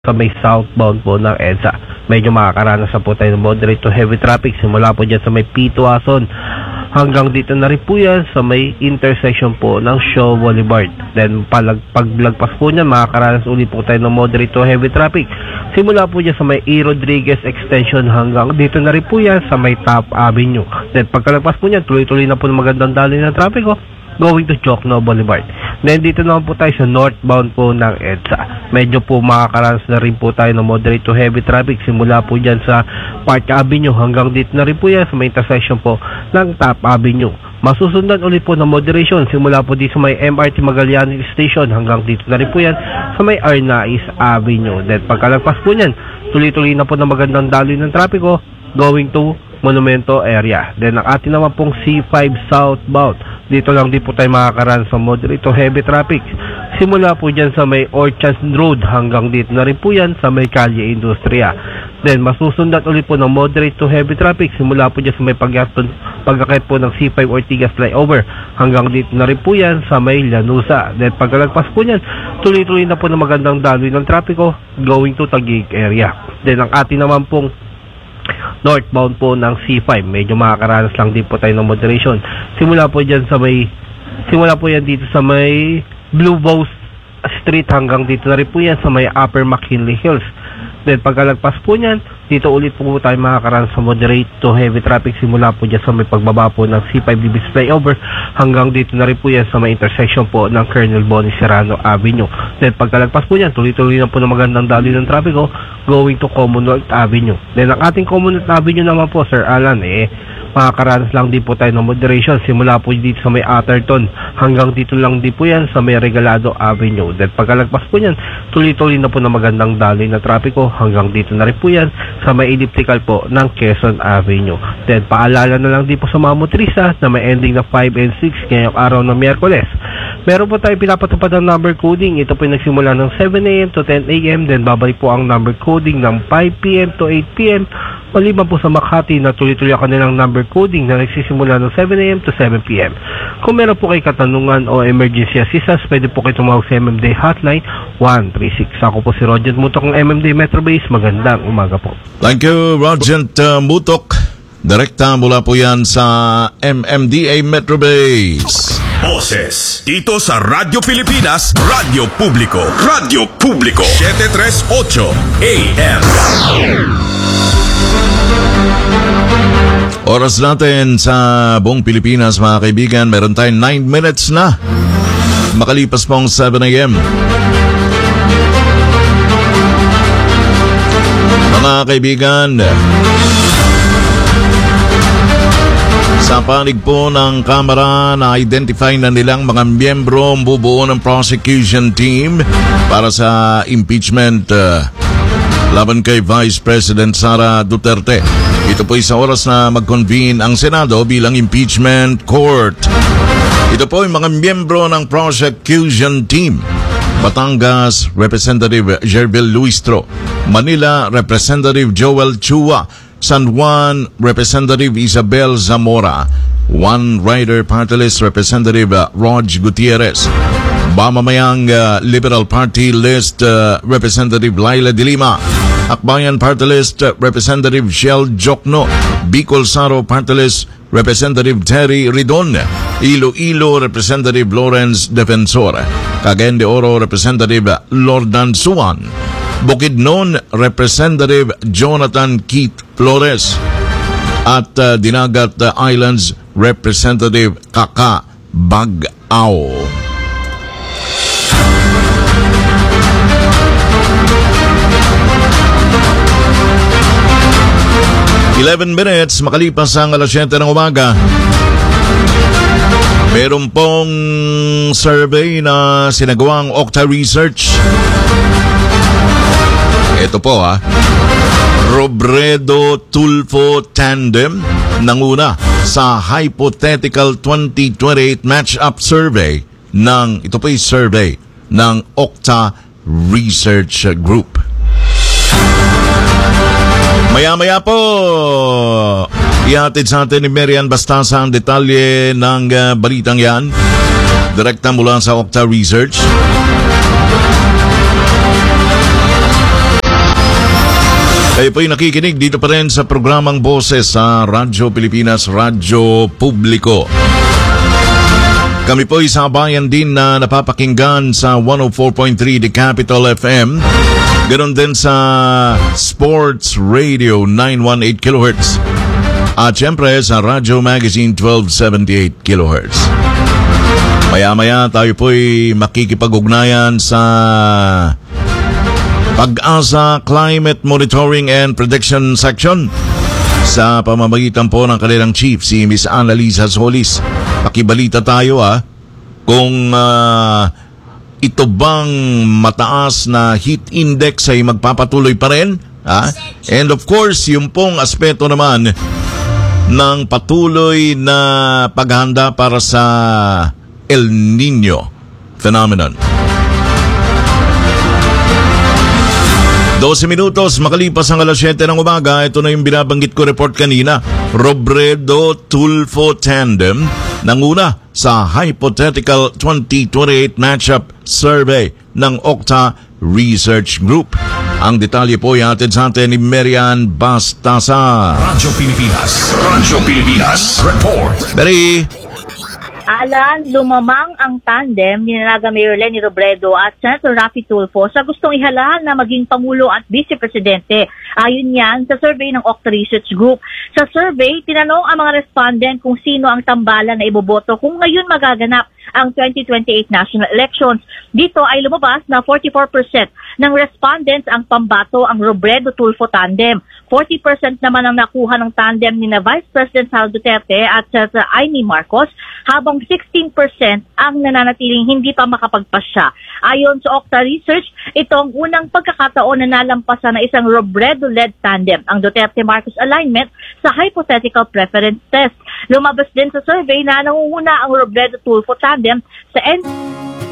sa may southbound po ng EDSA. Medyo makakaranas na po tayo ng moderate to heavy traffic simula po dyan sa may Pituason hanggang dito na rin po yan sa may intersection po ng Shaw Boulevard. Then paglagpas po niyan, makakaranas ulit po tayo ng moderate to heavy traffic simula po dyan sa may E. Rodriguez extension hanggang dito na rin po yan sa may Top Avenue. Then pagkalagpas po niyan, tuloy-tuloy na po ng magandang daloy ng traffic going to Jokno Boulevard. Then dito naman po tayo sa northbound po ng EDSA. Medyo po makakaranas na rin po tayo ng moderate to heavy traffic simula po dyan sa Park Avenue hanggang dito na rin po yan sa may intersection po ng Top Avenue. Masusundan ulit po ng moderation simula po dito sa may MRT Magallanes Station hanggang dito na rin po yan sa may Arnaiz Avenue. Then pagkalagpas po niyan, tuloy-tuloy na po ng magandang daloy ng trapiko going to Monumento area. Then ang atin naman pong C5 southbound, dito lang din po tayo makakaranas sa moderate to heavy traffic simula po dyan sa may Orchard Road hanggang dito na rin po yan sa may Calle Industria. Then masusundan ulit po ng moderate to heavy traffic simula po dyan sa may pagkakit po ng C5 Ortigas flyover hanggang dito na rin po yan sa may Llanusa. Then pagkalagpas po yan, tuloy-tuloy na po ng magandang daloy ng trapiko going to Taguig area. Then ang atin naman pong northbound po ng C5, medyo makakaranas lang din po tayo ng moderation simula po yan dito sa may Blue Bows Street hanggang dito na rin po yan sa may Upper McKinley Hills. Then pagkalagpas po niyan, dito ulit po tayo makakaranas sa moderate to heavy traffic simula po dyan sa may pagbaba po ng C5 Libis flyover hanggang dito na rin po yan sa may intersection po ng Colonel Bonnie Serrano Avenue. Then pagkalagpas po niyan, tuloy-tuloy na po ng magandang daloy ng trapiko going to Commonwealth Avenue. Then ang ating Commonwealth Avenue naman po, Sir Alan, makakaranas lang din po tayo ng moderation simula po dito sa may Atherton hanggang dito lang din po yan sa may Regalado Avenue. Then pagkalagpas po niyan, tuloy-tuloy na po ng magandang daloy na trapiko hanggang dito na rin po yan sa may elliptical po ng Quezon Avenue. Then paalala na lang din po sa mga motorista na may ending na 5 and 6 ngayong araw ng Miyerkules. Meron po tayo pinapatupad ng number coding. Ito po yung nagsimula ng 7 a.m. to 10 a.m. Then babalik po ang number coding ng 5 p.m. to 8 p.m. Maliban po sa Makati na tuloy-tuloy ang kanilang number coding na nagsisimula ng 7 a.m. to 7 p.m. Kung meron po kayo katanungan o emergency assistance, pwede po kayo tumawag sa MMD Hotline 136. Ako po si Roger Mutok ng MMD Metro Base. Magandang umaga po. Thank you, Roger Mutok. Direkta mula po yan sa MMDA Metro Base. Boses dito sa Radyo Pilipinas, Radyo Publiko, 738 AM. Oras natin sa buong Pilipinas, mga kaibigan, meron tayong 9 minutes na makalipas pong 7 a.m. Mga kaibigan, sa panig po ng Kamara na identify na nilang mga miyembro bubuo ng prosecution team para sa impeachment laban kay Vice President Sara Duterte. Ito po sa oras na mag-convene ang Senado bilang impeachment court. Ito po yung mga miyembro ng prosecution team. Batangas, Representative Jerbil Luistro. Manila, Representative Joel Chua. San Juan, Representative Isabel Zamora. One Rider Party List, Representative Rog Gutierrez. Mamamayang Liberal Party List, Representative Laila de Lima. Akbayan Party List, Representative Shell Jokno. Bicol Saro Party List, Representative Terry Ridon. Iloilo, Representative Lawrence Defensor. Cagayan de Oro, Representative Lordan Suwan. Bukidnon, Representative Jonathan Keith Flores. At Dinagat Islands, Representative Kaka Bagao. Eleven minutes, makalipas ang alas 7 ng umaga. Meron pong survey na sinagawang Okta Research. Ito po Robredo Tulfo Tandem nanguna sa Hypothetical 2028 Match-Up Survey ito po yung survey ng Okta Research Group. Maya-maya po, ihatid sa atin ni Marian Bastasa ang detalye ng balitang yan. Direkta mula sa Okta Research. Kayo po'y nakikinig dito pa rin sa programang Boses sa Radyo Pilipinas, Radyo Publiko. Kami po'y sabayan din na napapakinggan sa 104.3 The Capital FM. Ganon din sa Sports Radio 918 kHz. At syempre sa Radyo Magazine 1278 kHz. Maya-maya tayo po'y makikipag-ugnayan sa Pag-asa Climate Monitoring and Prediction Section sa pamamagitan po ng kanilang chief, si Miss Annalisa Solis. Pakibalita tayo kung ito bang mataas na heat index ay magpapatuloy pa rin. And of course, yung pong aspeto naman ng patuloy na paghahanda para sa El Nino phenomenon. 12 minutos makalipas ang alas 7 ng umaga, ito na yung binabanggit ko report kanina. Robredo-Tulfo Tandem nanguna sa Hypothetical 2028 Matchup Survey ng Okta Research Group. Ang detalye po ay hatid sa atin ni Marian Bastasa. Radyo Pilipinas Report. Mary. Alan, lumamang ang tandem ni Mayor Leni Robredo at Senator Raffy Tulfo sa gustong ihalahan na maging Pangulo at Vice Presidente. Ayon yan sa survey ng Okta Research Group. Sa survey, tinanong ang mga respondent kung sino ang tambalan na iboboto kung ngayon magaganap ang 2028 national elections. Dito ay lumabas na 44% ng respondents ang pambato ang Robredo-Tulfo tandem. 40% naman ang nakuha ng tandem ni na Vice President Sara Duterte at Amy Marcos, habang 16% ang nananatiling hindi pa makapagpasya. Ayon sa Okta Research, ito ang unang pagkakataon na nalampasan na isang Robredo-led tandem ang Duterte-Marcos alignment sa hypothetical preference test. Lumabas din sa survey na nangunguna ang Robredo-Tulfo tandem sa